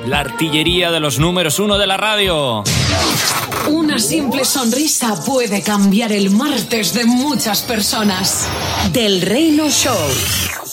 la artillería de los números 1 de la radio. Una simple sonrisa puede cambiar el martes de muchas personas. Del Reino Show.